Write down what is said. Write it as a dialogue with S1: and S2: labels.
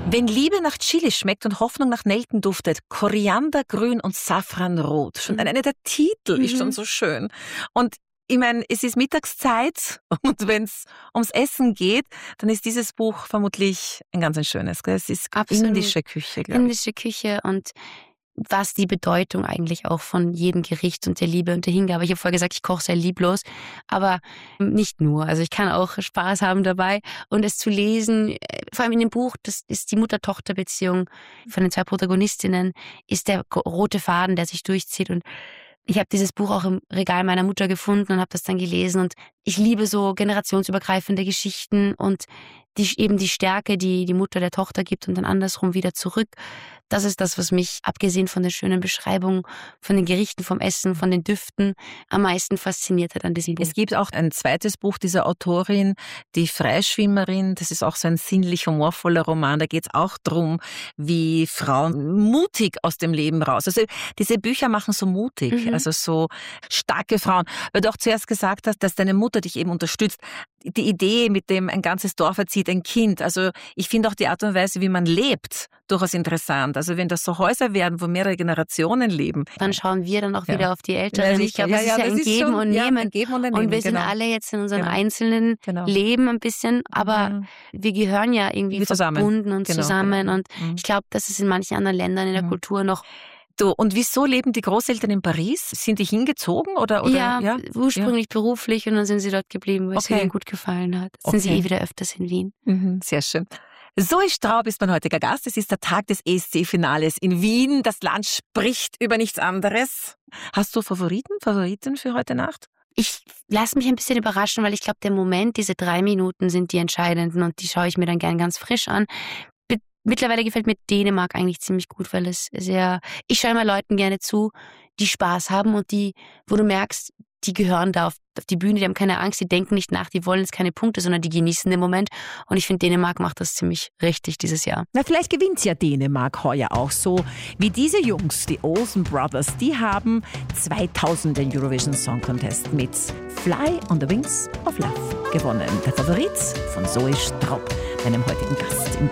S1: Wenn Liebe nach Chili schmeckt und Hoffnung nach Nelken duftet, Koriandergrün und Safranrot. Schon einer der Titel ist schon so schön. Und ich meine, es ist Mittagszeit und wenn es ums Essen geht, dann ist dieses Buch vermutlich ein ganz schönes. Gell? Es ist indische Küche, glaube ich.
S2: Indische Küche und was die Bedeutung eigentlich auch von jedem Gericht und der Liebe und der Hingabe. Ich habe vorher gesagt, ich koche sehr lieblos, aber nicht nur. Also ich kann auch Spaß haben dabei und es zu lesen, vor allem in dem Buch, das ist die Mutter-Tochter-Beziehung von den zwei Protagonistinnen, ist der rote Faden, der sich durchzieht. Und ich habe dieses Buch auch im Regal meiner Mutter gefunden und habe das dann gelesen. Und ich liebe so generationsübergreifende Geschichten und eben die Stärke, die die Mutter der Tochter gibt und dann andersrum wieder zurück. Das ist das, was mich, abgesehen von den schönen Beschreibungen, von den Gerichten, vom Essen, von den Düften, am meisten fasziniert hat an diesem Buch.
S1: Es gibt auch ein zweites Buch dieser Autorin, die Freischwimmerin. Das ist auch so ein sinnlich humorvoller Roman. Da geht es auch darum, wie Frauen mutig aus dem Leben raus. Also diese Bücher machen so mutig, also so starke Frauen. Weil du auch zuerst gesagt hast, dass deine Mutter dich eben unterstützt. Die Idee, mit dem ein ganzes Dorf erzieht ein Kind. Also ich finde auch die Art und Weise, wie man lebt, durchaus interessant. Also wenn das so Häuser werden, wo mehrere Generationen leben.
S2: Dann schauen wir dann auch wieder auf die Älteren. Ich glaube, es ist ja ein Geben und Nehmen.
S1: Ein Geben und ein
S2: und
S1: Nehmen,
S2: wir sind alle jetzt in unserem einzelnen Leben ein bisschen, aber wir gehören ja irgendwie verbunden und zusammen. Und ich glaube, das ist in manchen anderen Ländern in der Kultur noch.
S1: Du, und wieso leben die Großeltern in Paris? Sind die hingezogen? Oder?
S2: Ja, ursprünglich beruflich und dann sind sie dort geblieben, weil es ihnen gut gefallen hat. Sind sie wieder öfters in Wien.
S1: Sehr schön. Zoe Straub ist mein heutiger Gast. Es ist der Tag des ESC-Finales in Wien. Das Land spricht über nichts anderes. Hast du Favoriten für heute Nacht?
S2: Ich lasse mich ein bisschen überraschen, weil ich glaube, der Moment, diese 3 Minuten sind die entscheidenden und die schaue ich mir dann gern ganz frisch an. Mittlerweile gefällt mir Dänemark eigentlich ziemlich gut, weil es ich schaue immer Leuten gerne zu, die Spaß haben und wo du merkst, die gehören da auf die Bühne, die haben keine Angst, die denken nicht nach, die wollen jetzt keine Punkte, sondern die genießen den Moment. Und ich finde, Dänemark macht das ziemlich richtig dieses Jahr.
S1: Na, vielleicht gewinnt ja Dänemark heuer auch so wie diese Jungs, die Olsen Brothers. Die haben 2000 den Eurovision Song Contest mit Fly on the Wings of Love gewonnen. Der Favorit von Zoe Straub, meinem heutigen Gast im